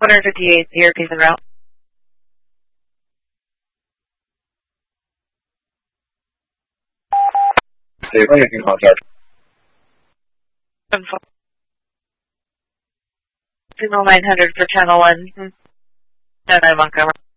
158, the earpiece en route. Dave, I'm making contact. 900 for channel 1. No, Montgomery.